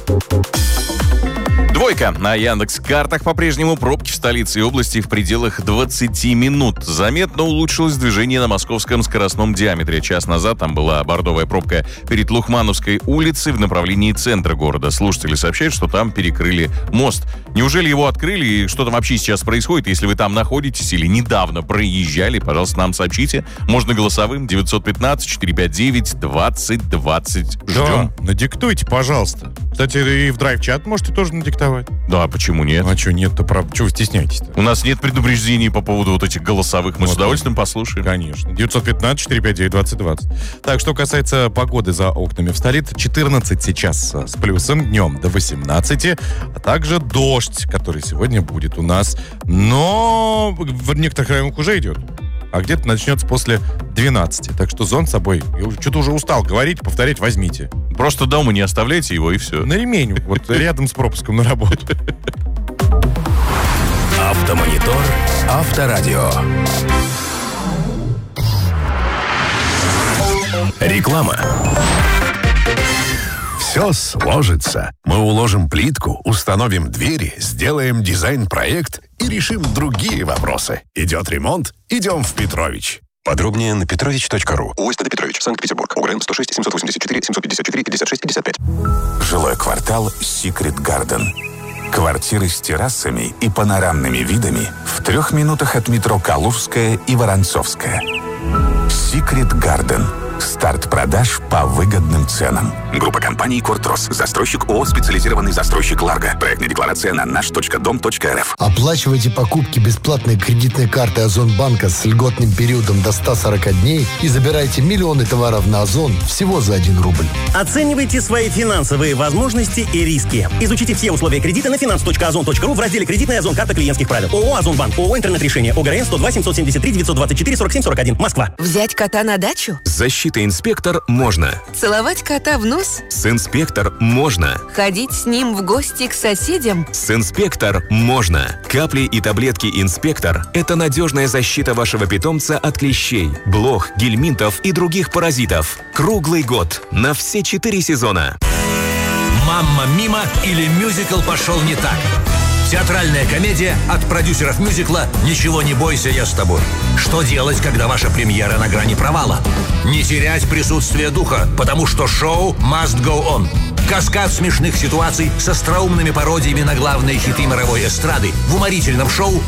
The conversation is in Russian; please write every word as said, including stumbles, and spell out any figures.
Двойка. На Яндекс.Картах по-прежнему пробки в столице и области в пределах двадцати минут. Заметно улучшилось движение на московском скоростном диаметре. Час назад там была бордовая пробка перед Лухмановской улицей в направлении центра города. Слушатели сообщают, что там перекрыли мост. Неужели его открыли и что там вообще сейчас происходит? Если вы там находитесь или недавно проезжали, пожалуйста, нам сообщите. Можно голосовым девятьсот пятнадцать четыреста пятьдесят девять двадцать двадцать. Ждем. Да, надиктуйте, пожалуйста. Кстати, и в драйв-чат можете тоже надиктовать. Да, почему нет? А что нет-то, правда? Чего вы стесняетесь-то? У нас нет предупреждений по поводу вот этих голосовых. Мы вот с удовольствием послушаем. Конечно. девятьсот пятнадцать четыреста пятьдесят девять двадцать двадцать. Так, что касается погоды за окнами в столице, четырнадцать сейчас с плюсом, днем до восемнадцати, а также дождь, который сегодня будет у нас. Но в некоторых районах уже идет. А где-то начнется после двенадцати. Так что зонт с собой. Я что-то уже устал говорить, повторять возьмите. Просто дома не оставляйте его, и все. На ремень, вот рядом с пропуском на работу. Автомонитор, Авторадио. Реклама. Все сложится. Мы уложим плитку, установим двери, сделаем дизайн-проект и решим другие вопросы. Идет ремонт? Идем в Петрович. Подробнее на петрович точка ру. ОСТД Петрович, Санкт-Петербург. УГРН сто шесть семьсот восемьдесят четыре семьсот пятьдесят четыре пятьдесят шесть пятьдесят пять. Жилой квартал Secret Garden. Квартиры с террасами и панорамными видами в трех минутах от метро Калужская и Воронцовская. Secret Garden. Старт продаж по выгодным ценам. Группа компаний «Кортрос». Застройщик ООО «Специализированный застройщик Ларго». Проектная декларация на наш точка дом точка эр эф. Оплачивайте покупки бесплатной кредитной карты Озонбанка с льготным периодом до ста сорока дней и забирайте миллионы товаров на Озон всего за один рубль. Оценивайте свои финансовые возможности и риски. Изучите все условия кредита на финанс точка озон точка ру в разделе «Кредитная Озон карта клиентских правил». ООО «Озонбанк», ООО «Интернет-решение», ОГРН сто два семьсот семьдесят три девятьсот двадцать четыре сорок семь сорок один, Москва. Взять кота на дачу? Защита-инспектор можно. Целовать кота в нос? С инспектор можно. Ходить с ним в гости к соседям? С инспектор можно. Капли и таблетки инспектор – это надежная защита вашего питомца от клещей, блох, гельминтов и других паразитов. Круглый год. На все четыре сезона. «Мамма Мимо» или «Мюзикл пошел не так». Театральная комедия от продюсеров мюзикла «Ничего не бойся, я с тобой». Что делать, когда ваша премьера на грани провала? Не терять присутствие духа, потому что шоу must go on. Каскад смешных ситуаций с остроумными пародиями на главные хиты мировой эстрады в уморительном шоу